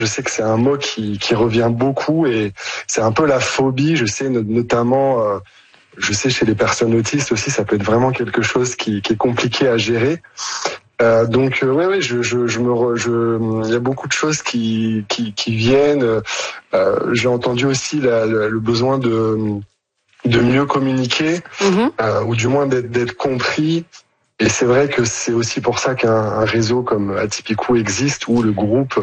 Je sais que c'est un mot qui revient beaucoup et c'est un peu la phobie. Je sais notamment, je sais chez les personnes autistes aussi, ça peut être vraiment quelque chose qui est compliqué à gérer. Donc ouais, il y a beaucoup de choses qui viennent. J'ai entendu aussi le besoin de mieux communiquer, ou du moins d'être compris. Et c'est vrai que c'est aussi pour ça qu'un réseau comme Atypicou existe, ou le groupe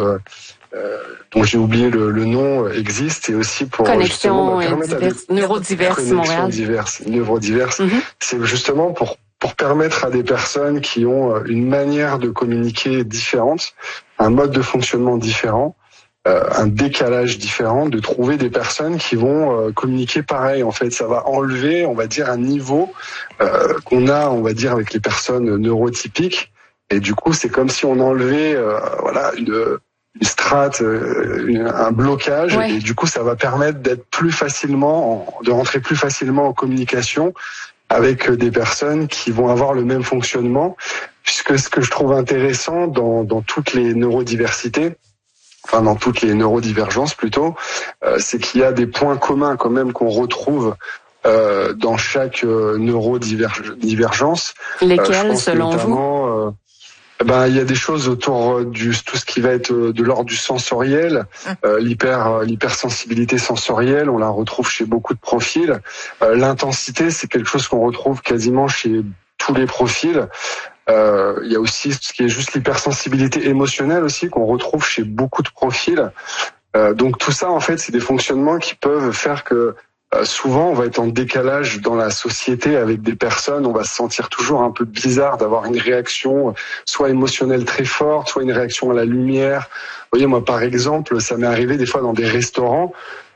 dont j'ai oublié le nom existe, et aussi pour Connexion neurodiverse Montréal. Neurodiverse. C'est justement pour permettre à des personnes qui ont une manière de communiquer différente, un mode de fonctionnement différent, un décalage différent, de trouver des personnes qui vont communiquer pareil. En fait, ça va enlever, on va dire, un niveau qu'on a, on va dire, avec les personnes neurotypiques. Et du coup, c'est comme si on enlevait, une strate, un blocage. Ouais. Et du coup, ça va permettre de rentrer plus facilement en communication avec des personnes qui vont avoir le même fonctionnement. Puisque ce que je trouve intéressant dans toutes les neurodiversités, enfin dans toutes les neurodivergences plutôt, c'est qu'il y a des points communs quand même qu'on retrouve dans chaque neurodivergence. Lesquels, selon vous? Il y a des choses autour tout ce qui va être de l'ordre du sensoriel, l'hypersensibilité sensorielle, on la retrouve chez beaucoup de profils. L'intensité, c'est quelque chose qu'on retrouve quasiment chez tous les profils. Il y a aussi ce qui est juste l'hypersensibilité émotionnelle aussi, qu'on retrouve chez beaucoup de profils. Donc tout ça, en fait, c'est des fonctionnements qui peuvent faire que souvent on va être en décalage dans la société avec des personnes, on va se sentir toujours un peu bizarre d'avoir une réaction soit émotionnelle très forte, soit une réaction à la lumière. Vous voyez, moi par exemple, ça m'est arrivé des fois dans des restaurants,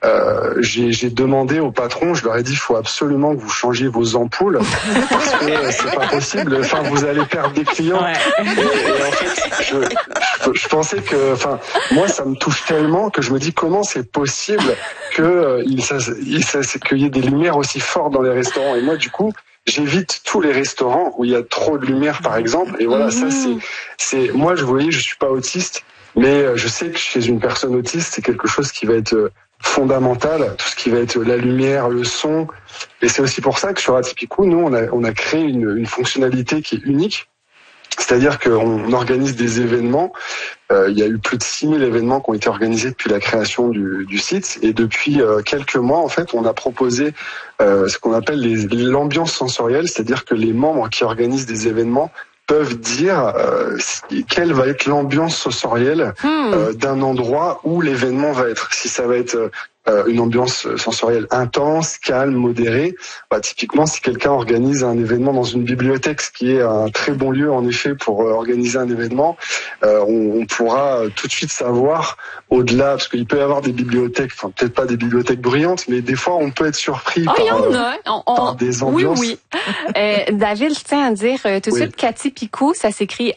j'ai demandé au patron, je leur ai dit, il faut absolument que vous changiez vos ampoules parce que c'est pas possible, enfin vous allez perdre des clients. Ouais. Et en fait, je pensais que, moi ça me touche tellement que je me dis comment c'est possible que qu'il y ait des lumières aussi fortes dans les restaurants. Et moi du coup, j'évite tous les restaurants où il y a trop de lumière par exemple. Et voilà, ça c'est moi je suis pas autiste, mais je sais que chez une personne autiste, c'est quelque chose qui va être fondamental, tout ce qui va être la lumière, le son. Et c'est aussi pour ça que sur Atypicou, nous, on a créé une fonctionnalité qui est unique. C'est-à-dire qu'on organise des événements. Il y a eu plus de 6000 événements qui ont été organisés depuis la création du site. Et depuis quelques mois, en fait, on a proposé ce qu'on appelle l'ambiance sensorielle. C'est-à-dire que les membres qui organisent des événements peuvent dire quelle va être l'ambiance sensorielle d'un endroit où l'événement va être. Si ça va être une ambiance sensorielle intense, calme, modérée, typiquement si quelqu'un organise un événement dans une bibliothèque, ce qui est un très bon lieu en effet pour organiser un événement, on pourra tout de suite savoir au-delà, parce qu'il peut y avoir des bibliothèques, peut-être pas des bibliothèques bruyantes, mais des fois on peut être surpris par des ambiances. Oui. David, je tiens à dire tout de suite qu'Atypicou, ça s'écrit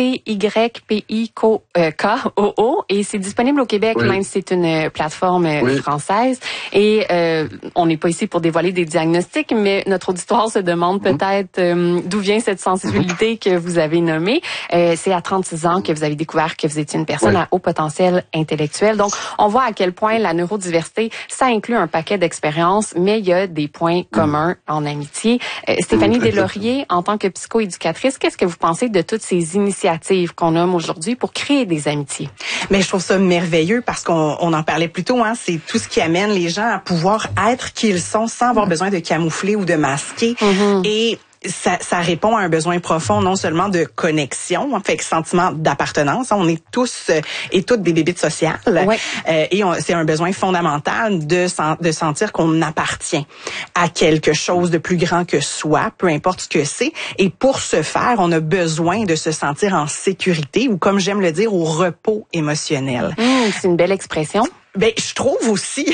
ATYPIKOO et c'est disponible au Québec, même si c'est une plateforme française. Et on n'est pas ici pour dévoiler des diagnostics, mais notre auditoire se demande peut-être d'où vient cette sensibilité que vous avez nommée. C'est à 36 ans que vous avez découvert que vous étiez une personne à haut potentiel intellectuel. Donc, on voit à quel point la neurodiversité, ça inclut un paquet d'expériences, mais il y a des points communs en amitié. Stéphanie Deslauriers, en tant que psychoéducatrice, qu'est-ce que vous pensez de toutes ces initiatives qu'on nomme aujourd'hui pour créer des amitiés? Mais je trouve ça merveilleux parce qu'on en parlait plus tôt, c'est tout ce qui amène les gens à pouvoir être qui ils sont sans avoir besoin de camoufler ou de masquer. Et ça répond à un besoin profond, non seulement de connexion, fait sentiment d'appartenance. On est tous et toutes des bébites sociales. Et c'est un besoin fondamental de sentir qu'on appartient à quelque chose de plus grand que soi, peu importe ce que c'est. Et pour ce faire, on a besoin de se sentir en sécurité ou, comme j'aime le dire, au repos émotionnel. C'est une belle expression. Ben, je trouve aussi.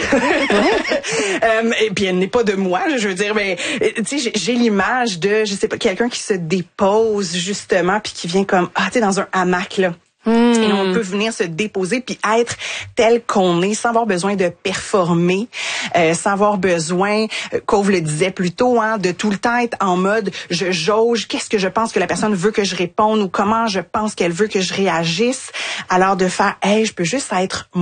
Et puis elle n'est pas de moi, je veux dire, mais tu sais, j'ai l'image de, je sais pas, quelqu'un qui se dépose justement puis qui vient comme tu sais, dans un hamac là. Et on peut venir se déposer puis être tel qu'on est sans avoir besoin de performer, sans avoir besoin, Cove le disait plus tôt, de tout le temps être en mode je jauge qu'est-ce que je pense que la personne veut que je réponde ou comment je pense qu'elle veut que je réagisse, alors de faire je peux juste être